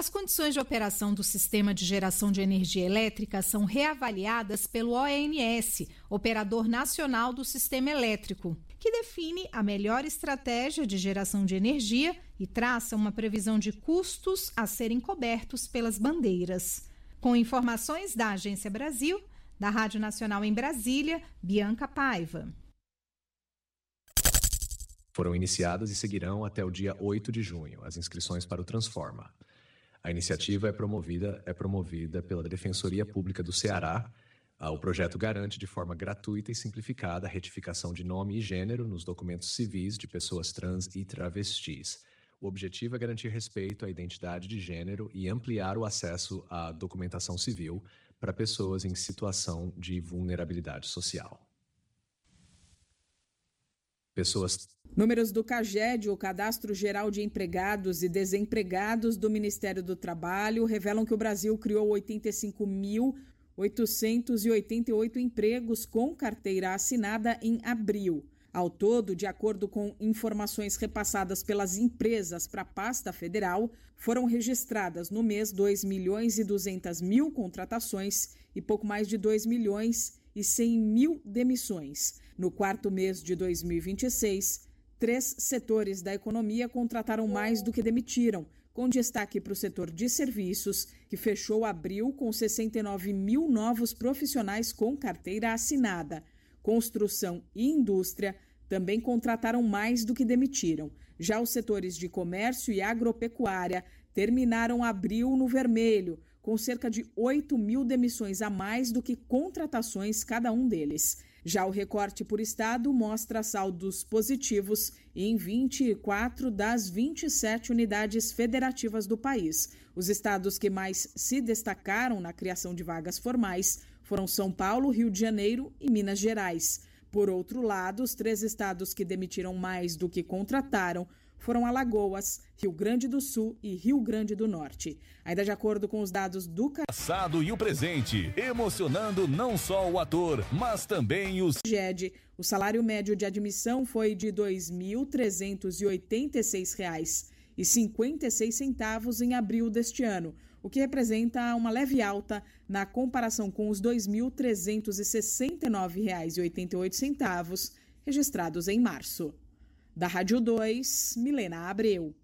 As condições de operação do sistema de geração de energia elétrica são reavaliadas pelo ONS, Operador Nacional do Sistema Elétrico, que define a melhor estratégia de geração de energia e traça uma previsão de custos a serem cobertos pelas bandeiras. Com informações da Agência Brasil, da Rádio Nacional em Brasília, Bianca Paiva. Foram iniciadas e seguirão até o dia 8 de junho as inscrições para o Transforma. A iniciativa é promovida pela Defensoria Pública do Ceará. O projeto garante de forma gratuita e simplificada a retificação de nome e gênero nos documentos civis de pessoas trans e travestis. O objetivo é garantir respeito à identidade de gênero e ampliar o acesso à documentação civil para pessoas em situação de vulnerabilidade social. Números do CAGED, o Cadastro Geral de Empregados e Desempregados do Ministério do Trabalho, revelam que o Brasil criou 85.888 empregos com carteira assinada em abril. Ao todo, de acordo com informações repassadas pelas empresas para a pasta federal, foram registradas no mês 2.200.000 contratações e pouco mais de 2.100.000 demissões. No quarto mês de 2026, 3 setores da economia contrataram mais do que demitiram, com destaque para o setor de serviços, que fechou abril com 69.000 novos profissionais com carteira assinada. Construção e indústria também contrataram mais do que demitiram. Já os setores de comércio e agropecuária terminaram abril no vermelho, com cerca de 8.000 demissões a mais do que contratações cada um deles. Já o recorte por estado mostra saldos positivos em 24 das 27 unidades federativas do país. Os estados que mais se destacaram na criação de vagas formais foram São Paulo, Rio de Janeiro e Minas Gerais. Por outro lado, os 3 estados que demitiram mais do que contrataram foram Alagoas, Rio Grande do Sul e Rio Grande do Norte. Ainda de acordo com os dados do passado e o presente, emocionando não só o ator, mas também os CAGED, o salário médio de admissão foi de R$ 2.386,56 em abril deste ano, o que representa uma leve alta na comparação com os R$ 2.369,88 registrados em março. Da Rádio 2, Milena Abreu.